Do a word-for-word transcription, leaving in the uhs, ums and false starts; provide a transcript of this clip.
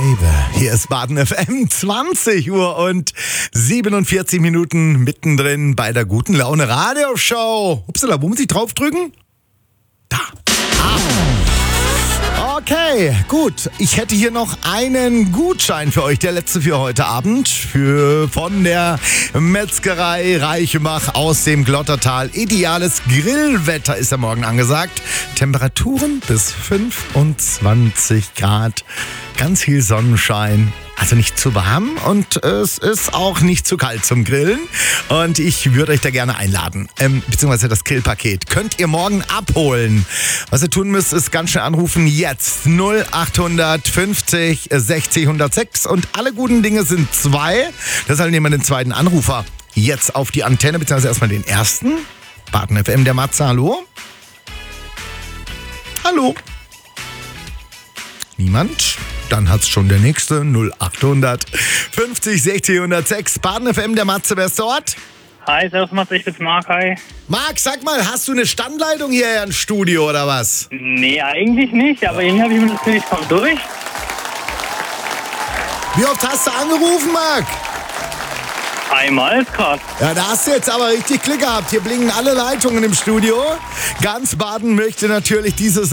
Baby. Hier ist Baden F M, zwanzig Uhr und siebenundvierzig Minuten mittendrin bei der guten Laune Radioshow. Upsala, wo muss ich draufdrücken? Da. Ah. Okay, gut. Ich hätte hier noch einen Gutschein für euch, der letzte für heute Abend, für von der Metzgerei Reichemach aus dem Glottertal. Ideales Grillwetter ist ja morgen angesagt. Temperaturen bis fünfundzwanzig Grad. Ganz viel Sonnenschein. Also nicht zu warm und es ist auch nicht zu kalt zum Grillen. Und ich würde euch da gerne einladen. Ähm, beziehungsweise das Grillpaket könnt ihr morgen abholen. Was ihr tun müsst, ist ganz schnell anrufen. Jetzt null acht fünfzig sechzig hundertsechs. Und alle guten Dinge sind zwei. Deshalb nehmen wir den zweiten Anrufer jetzt auf die Antenne. Beziehungsweise erstmal den ersten. Baden F M, der Matze, hallo? Hallo? Niemand? Dann hat's schon der nächste. null acht fünfzig sechzig hundertsechs. Baden F M, der Matze, wer ist dort? Hi, servus Matze, ich bin's Marc, hi. Marc, sag mal, hast du eine Standleitung hierher ins Studio oder was? Nee, eigentlich nicht, aber irgendwie habe ich mir das Gefühl, ich komme durch. Wie oft hast du angerufen, Marc? Einmal ist krass. Ja, da hast du jetzt aber richtig Glück gehabt. Hier blinken alle Leitungen im Studio. Ganz Baden möchte natürlich dieses